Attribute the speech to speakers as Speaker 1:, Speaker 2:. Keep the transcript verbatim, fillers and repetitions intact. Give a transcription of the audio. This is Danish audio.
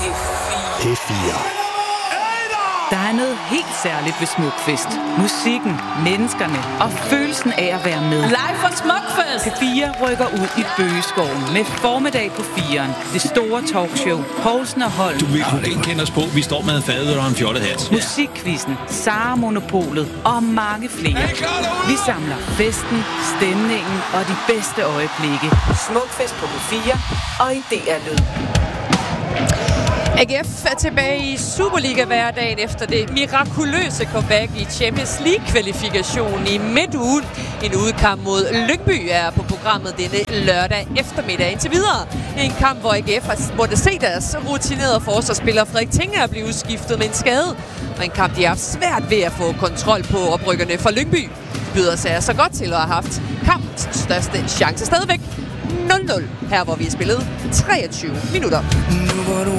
Speaker 1: P fire.
Speaker 2: Der er noget helt særligt ved Smukfest. Musikken, menneskerne og følelsen af at være med.
Speaker 3: Live fra Smukfest!
Speaker 2: P fire rykker ud i Bøgeskoven med formiddag på firen. Det store talkshow. Poulsen og Holm.
Speaker 4: Du vil kunne genkende os på. Vi står med en fade og en fjollet hat.
Speaker 2: Musikquizzen, Sara Monopolet og mange flere. Vi samler festen, stemningen og de bedste øjeblikke. Smukfest på P fire og i D R Lyd.
Speaker 5: A G F er tilbage i Superliga-hverdagen efter det mirakuløse comeback i Champions League-kvalifikationen i midtugen. En udkamp mod Lyngby er på programmet denne lørdag eftermiddag indtil videre. En kamp, hvor A G F har måttet se deres rutinerede forsvarsspiller Frederik Tinger blive udskiftet med en skade. Og en kamp, de har haft svært ved at få kontrol på oprykkerne fra Lyngby. De byder sig så godt til at have haft kampens største chance stadigvæk. nul nul, her hvor vi har spillet treogtyve minutter.
Speaker 1: Nu hvor du